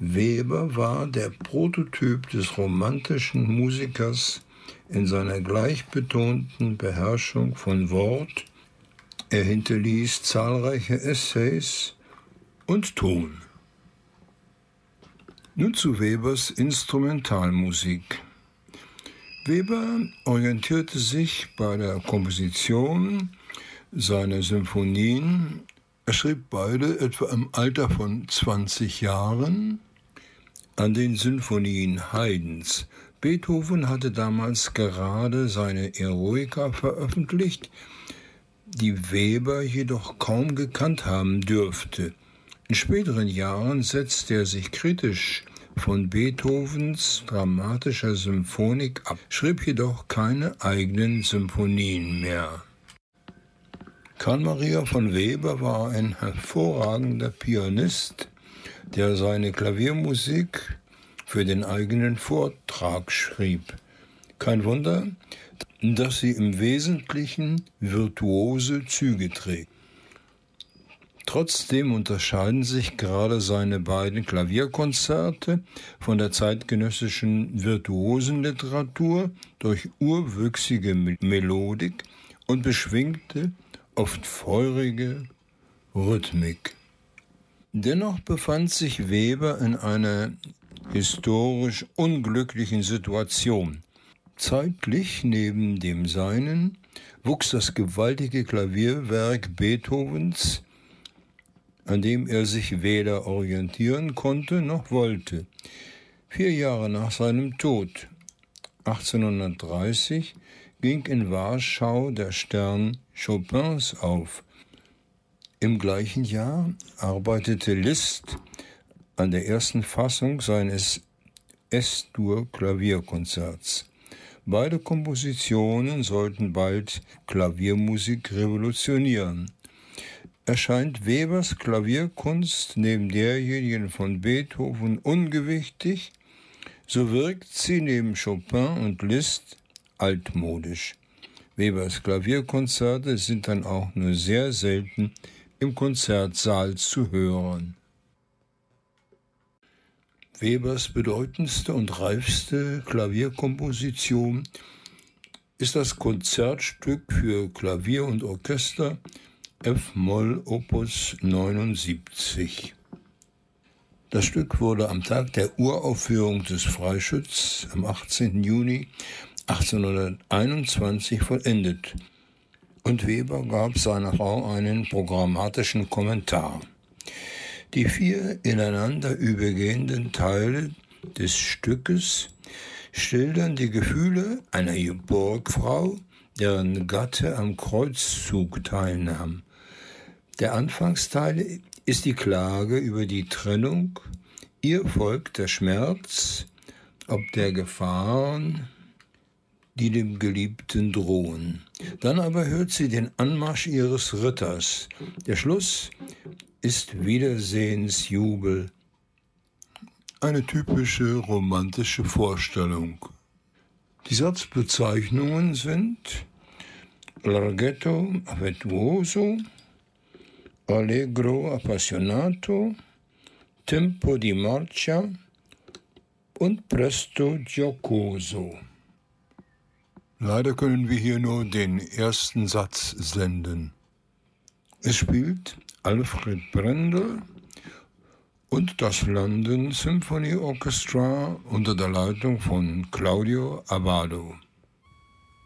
Weber war der Prototyp des romantischen Musikers in seiner gleichbetonten Beherrschung von Wort. Er hinterließ zahlreiche Essays und Ton. Nun zu Webers Instrumentalmusik. Weber orientierte sich bei der Komposition seiner Symphonien. Er schrieb beide etwa im Alter von 20 Jahren an den Sinfonien Haydns. Beethoven hatte damals gerade seine Eroica veröffentlicht, die Weber jedoch kaum gekannt haben dürfte. In späteren Jahren setzte er sich kritisch von Beethovens dramatischer Symphonik ab, schrieb jedoch keine eigenen Symphonien mehr. Carl Maria von Weber war ein hervorragender Pianist, der seine Klaviermusik für den eigenen Vortrag schrieb. Kein Wunder, dass sie im Wesentlichen virtuose Züge trägt. Trotzdem unterscheiden sich gerade seine beiden Klavierkonzerte von der zeitgenössischen Virtuosenliteratur durch urwüchsige Melodik und beschwingte, oft feurige Rhythmik. Dennoch befand sich Weber in einer historisch unglücklichen Situation. Zeitlich neben dem Seinen wuchs das gewaltige Klavierwerk Beethovens, an dem er sich weder orientieren konnte noch wollte. 4 Jahre nach seinem Tod, 1830, ging in Warschau der Stern Chopins auf. Im gleichen Jahr arbeitete Liszt an der ersten Fassung seines S-Dur-Klavierkonzerts. Beide Kompositionen sollten bald Klaviermusik revolutionieren. Erscheint Webers Klavierkunst neben derjenigen von Beethoven ungewichtig, so wirkt sie neben Chopin und Liszt altmodisch. Webers Klavierkonzerte sind dann auch nur sehr selten im Konzertsaal zu hören. Webers bedeutendste und reifste Klavierkomposition ist das Konzertstück für Klavier und Orchester F-Moll Opus 79. Das Stück wurde am Tag der Uraufführung des Freischütz am 18. Juni 1821 vollendet und Weber gab seiner Frau einen programmatischen Kommentar. Die 4 ineinander übergehenden Teile des Stückes schildern die Gefühle einer Burgfrau, deren Gatte am Kreuzzug teilnahm. Der Anfangsteil ist die Klage über die Trennung, ihr folgt der Schmerz ob der Gefahren, die dem Geliebten drohen. Dann aber hört sie den Anmarsch ihres Ritters. Der Schluss ist Wiedersehensjubel. Eine typische romantische Vorstellung. Die Satzbezeichnungen sind Larghetto affettuoso, Allegro appassionato, Tempo di marcia und Presto giocoso. Leider können wir hier nur den ersten Satz senden. Es spielt Alfred Brendel und das London Symphony Orchestra unter der Leitung von Claudio Abbado.